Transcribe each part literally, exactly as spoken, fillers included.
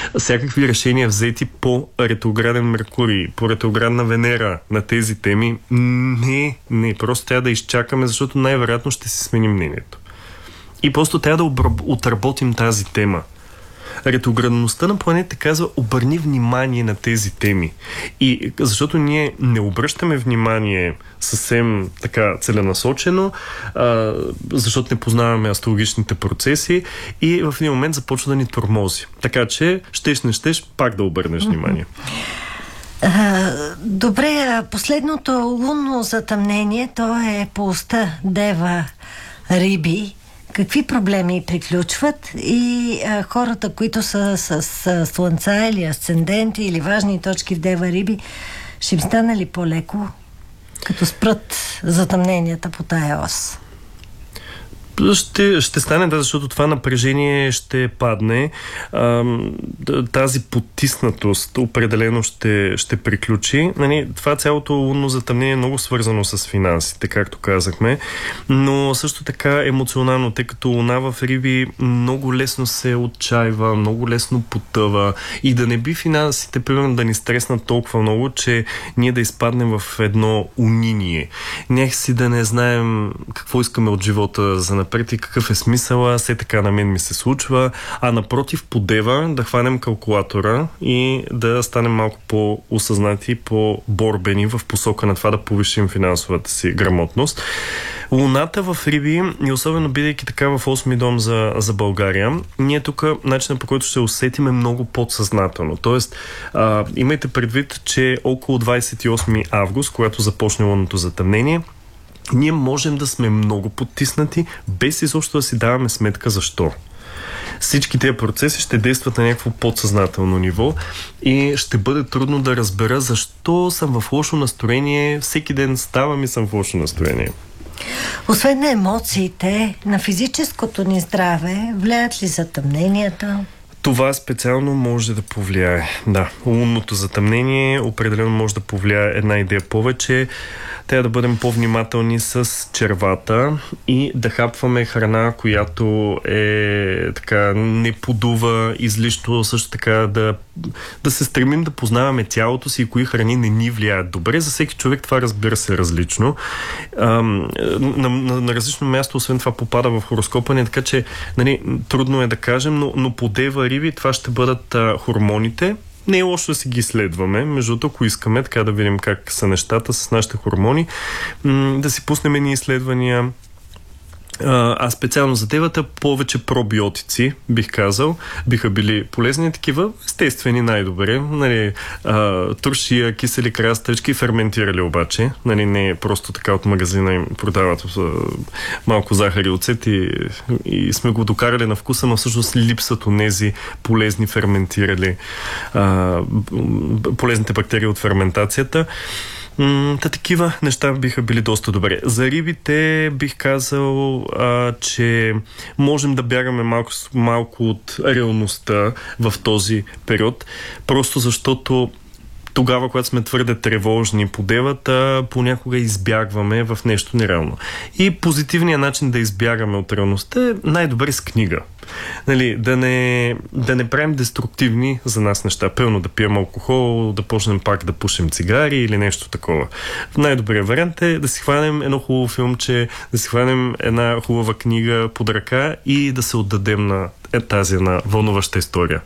всякакви решения взети по ретрограден Меркурий, по ретроградна Венера на тези теми, не, не, просто трябва да изчакаме, защото най-вероятно ще си сменим мнението. И просто трябва да обраб... отработим тази тема. Ретроградността на планета казва: обърни внимание на тези теми. И защото ние не обръщаме внимание съвсем така целенасочено, а, защото не познаваме астрологичните процеси и в един момент започва да ни тормози. Така че, щеш не щеш, пак да обърнеш внимание. А, добре, последното лунно затъмнение, то е по оста Дева Риби. Какви проблеми приключват и а, хората, които са с, с слънца или асценденти или важни точки в Дева Риби, ще им стане ли по-леко, като спрат затъмненията по тая ос? Ще, ще стане, да, защото това напрежение ще падне. А, тази потиснатост определено ще, ще приключи. Нали, това цялото лунно затъмнение е много свързано с финансите, както казахме, но също така емоционално, тъй като луна в Риби много лесно се отчаива, много лесно потъва и да не би финансите, примерно, да ни стреснат толкова много, че ние да изпаднем в едно униние. Някакси да не знаем какво искаме от живота за напред и какъв е смисъла, все така на мен ми се случва, а напротив по Дева да хванем калкулатора и да станем малко по-осъзнати, по-борбени в посока на това да повишим финансовата си грамотност. Луната в Риби, и особено бидейки така в осми дом за, за България, ние тук начинът, по който ще усетим, е много подсъзнателно. Тоест, а, имайте предвид, че около двадесет и осми август, когато започне лунното затъмнение, ние можем да сме много потиснати, без изобщо да си даваме сметка защо. Всички тези процеси ще действат на някакво подсъзнателно ниво и ще бъде трудно да разбера защо съм в лошо настроение. Всеки ден ставам и съм в лошо настроение. Освен на емоциите, на физическото ни здраве, влияят ли затъмненията? Това специално може да повлияе. Да, лунното затъмнение определено може да повлияе една идея повече. Трябва да бъдем по-внимателни с червата и да хапваме храна, която е така не подува излишно, също така да, да се стремим да познаваме тялото си и кои храни не ни влияят добре. За всеки човек това, разбира се, е различно. Ам, на, на, на различно място, освен това, попада в хороскопа ни, така че нали, трудно е да кажем, но, но по Дева Риби това ще бъдат а, хормоните. Не е лошо да си ги изследваме, между другото, ако искаме, така да видим как са нещата с нашите хормони, да си пуснем едни изследвания. А специално за девата повече пробиотици, бих казал, биха били полезни такива, естествени най-добре. Нали, а, туршия, кисели краставички, ферментирали обаче. Нали, не е просто така от магазина им продават а, малко захар и оцет и, и сме го докарали на вкуса, но всъщност липсват онези полезни ферментирали а, полезните бактерии от ферментацията. Та такива неща биха били доста добре. За рибите бих казал, а, че можем да бягаме малко, малко от реалността в този период, просто защото тогава, когато сме твърде тревожни по девата, понякога избягваме в нещо нереално. И позитивният начин да избягаме от реалността е най-добре с книга. Нали, да, не, да не правим деструктивни за нас неща. Пълно да пием алкохол, да почнем пак да пушим цигари или нещо такова. Най-добрият вариант е да си хванем едно хубаво филмче, да си хванем една хубава книга под ръка и да се отдадем на е, тази на вълнуваща история.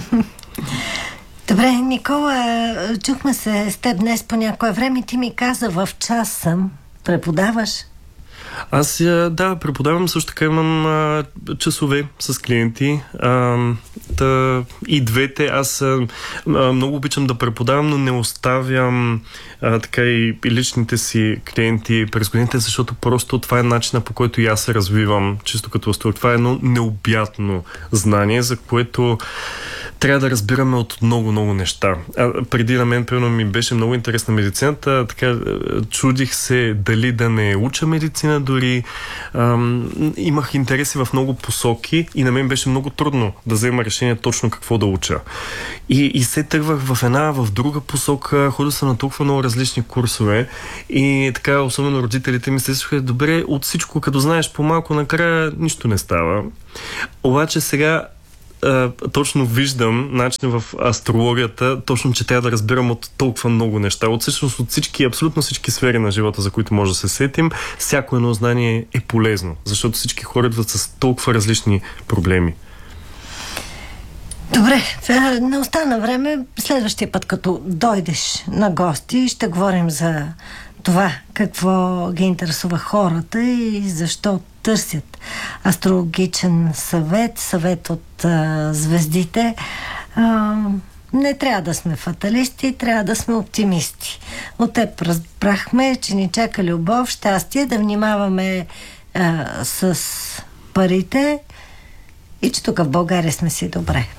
Добре, Никола, чухме се с теб днес по някое време. Ти ми каза, в час съм. Преподаваш? Аз, да, преподавам, също така имам а, часове с клиенти. А, да, и двете. Аз а, много обичам да преподавам, но не оставям а, така и, и личните си клиенти през годините, защото просто това е начинът, по който и аз се развивам, чисто като астролог. Това е едно необятно знание, за което трябва да разбираме от много-много неща. А, преди на мен, примерно, ми беше много интересна медицината, така чудих се дали да не уча медицина дори. Ам, имах интереси в много посоки и на мен беше много трудно да взема решение точно какво да уча. И, и се тръгвах в една, в друга посока, ходил съм на толкова много различни курсове и така, особено родителите ми се слушаха, добре, от всичко, като знаеш по-малко, накрая нищо не става. Обаче сега а, точно виждам начин в астрологията, точно, че трябва да разбирам от толкова много неща. От всъщност от всички, абсолютно всички сфери на живота, за които може да се сетим, всяко едно знание е полезно, защото всички хора идват с толкова различни проблеми. Добре, не остана време. Следващия път, като дойдеш на гости, ще говорим за това какво ги интересува хората и защо търсят астрологичен съвет, съвет от а, звездите. А, не трябва да сме фаталисти, трябва да сме оптимисти. От теб разбрахме, че ни чака любов, щастие, да внимаваме а, с парите и че тук в България сме си добре.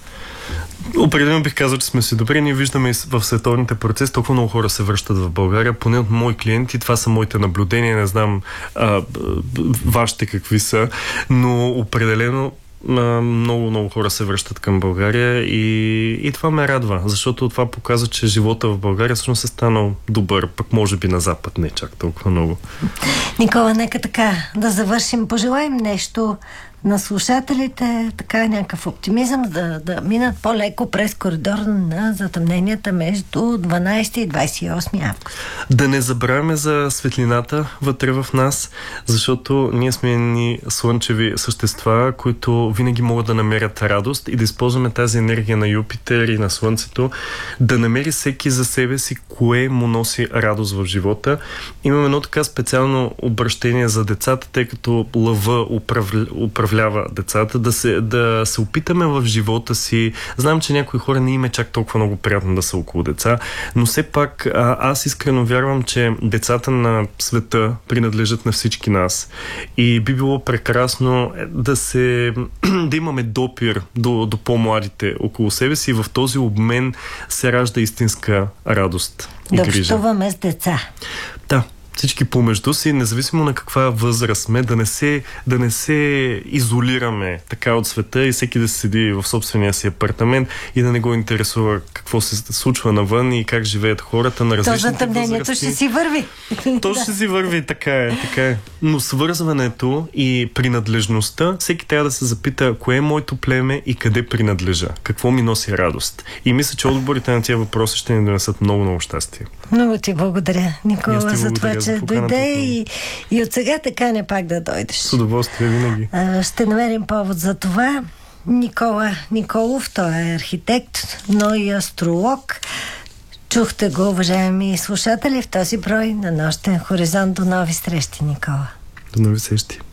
Определено бих казал, че сме си добре. Ние виждаме в световните процеси толкова много хора се връщат в България. Поне от мои клиенти, това са моите наблюдения. Не знам а, вашите какви са, но определено много, много хора се връщат към България и, и това ме радва, защото това показва, че живота в България всъщност е станал добър, пък може би на Запад не чак толкова много. Никола, нека така да завършим. Пожелаем нещо на слушателите, така някакъв оптимизъм, да, да минат по-леко през коридор на затъмненията между дванайсети и двайсет и осми август. Да не забравяме за светлината вътре в нас, защото ние сме едни слънчеви същества, които винаги могат да намерят радост и да използваме тази енергия на Юпитер и на Слънцето, да намери всеки за себе си кое му носи радост в живота. Имаме едно така специално обращение за децата, тъй като лъва управля, управлява децата, да се, да се опитаме в живота си. Знам, че някои хора не им е чак толкова много приятно да са около деца, но все пак а, аз искрено вярвам, че децата на света принадлежат на всички нас и би било прекрасно да се да имаме допир до, до по-младите около себе си и в този обмен се ражда истинска радост и да грижа. Да общуваме с деца. Да. Всички помежду си, независимо на каква възраст сме, да не се, да не се изолираме така от света и всеки да седи в собствения си апартамент и да не го интересува какво се случва навън и как живеят хората на различните възрасти. То затъмнението ще си върви. То ще си върви, така е, така е. Но свързването и принадлежността, всеки трябва да се запита кое е моето племе и къде принадлежа, какво ми носи радост. И мисля, че отговорите на тия въпроси ще ни донесат много-много щастие. Много ти благодаря, Никола, за това, че дойде и, и от сега така не пак да дойдеш. С удоволствие винаги. А, ще намерим повод за това. Никола Николов, той е архитект, но и астролог. Чухте го, уважаеми слушатели, в този брой на Нощен хоризонт. До нови срещи, Никола. До нови срещи.